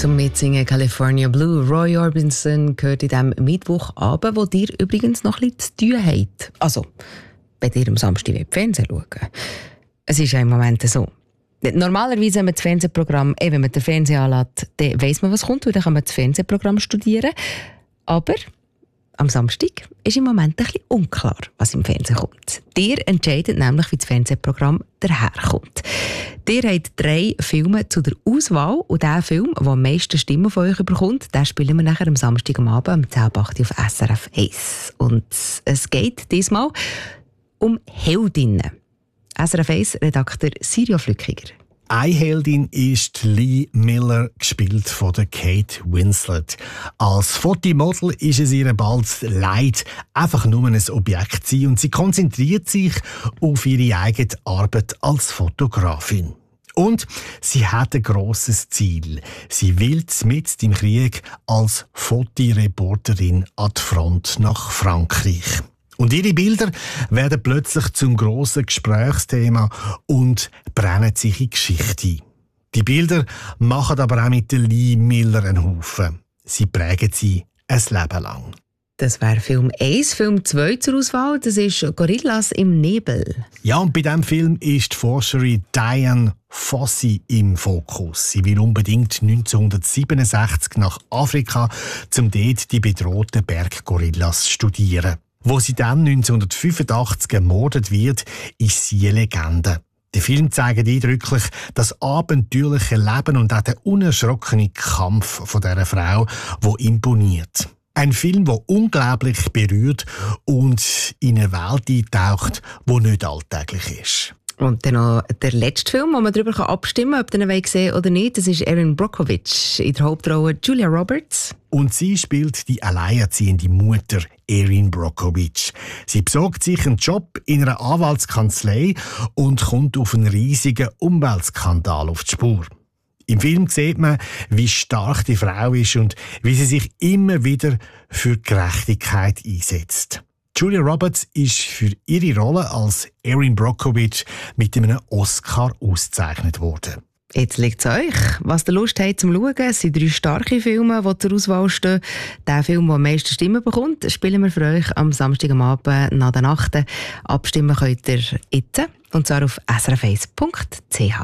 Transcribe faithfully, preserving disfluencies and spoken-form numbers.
Zum Mitsingen California Blue. Roy Orbison gehört in diesem Mittwochabend, wo dir übrigens noch ein bisschen zu tun habt. Also, wenn ihr am Samstag Fernsehen schaut. Es ist ja im Moment so. Normalerweise, wenn man das Fernsehprogramm, eh, wenn man den Fernseher anlässt, dann weiss man, was kommt, weil dann kann man das Fernsehprogramm studieren. Aber am Samstag ist im Moment ein bisschen unklar, was im Fernsehen kommt. Ihr entscheidet nämlich, wie das Fernsehprogramm daherkommt. Ihr habt drei Filme zu der Auswahl und der Film, der am meisten Stimmen von euch bekommt, den spielen wir nachher am Samstag am Abend um zehn Uhr acht auf S R F eins. Und es geht diesmal um Heldinnen. S R F eins Redakteur Sirio Flückiger. Eine Heldin ist Lee Miller, gespielt von der Kate Winslet. Als Fotomodel ist es ihr bald leid, einfach nur ein Objekt zu sein, und sie konzentriert sich auf ihre eigene Arbeit als Fotografin. Und sie hat ein grosses Ziel. Sie will mit im Krieg als Fotoreporterin an die Front nach Frankreich. Und ihre Bilder werden plötzlich zum grossen Gesprächsthema und brennen sich in Geschichte ein. Die Bilder machen aber auch mit der Lee Miller einen Haufen. Sie prägen sie ein Leben lang. Das wäre Film eins. Film zwei zur Auswahl, das ist «Gorillas im Nebel». Ja, und bei diesem Film ist die Forscherin Diane Fossey im Fokus. Sie will unbedingt neunzehnhundertsiebenundsechzig nach Afrika, um dort die bedrohten Berggorillas zu studieren. Wo sie dann neunzehnhundertfünfundachtzig ermordet wird, ist sie eine Legende. Der Film zeigt eindrücklich das abenteuerliche Leben und auch den unerschrockenen Kampf von dieser Frau, die imponiert. Ein Film, der unglaublich berührt und in eine Welt eintaucht, die nicht alltäglich ist. Und dann noch der letzte Film, wo man darüber abstimmen kann, ob ihr ihn sehen oder nicht. Das ist Erin Brockovich, in der Hauptrolle Julia Roberts. Und sie spielt die alleinerziehende Mutter Erin Brockovich. Sie besorgt sich einen Job in einer Anwaltskanzlei und kommt auf einen riesigen Umweltskandal auf die Spur. Im Film sieht man, wie stark die Frau ist und wie sie sich immer wieder für Gerechtigkeit einsetzt. Julia Roberts ist für ihre Rolle als Erin Brockovich mit einem Oscar ausgezeichnet worden. Jetzt liegt es euch. Was ihr Lust habt zum Schauen, es sind drei starke Filme, die zur Auswahl stehen. Der Film, der am meisten Stimmen bekommt, spielen wir für euch am Samstag am Abend nach der Nacht. Abstimmen könnt ihr jetzt, und zwar auf s r f eins punkt c h.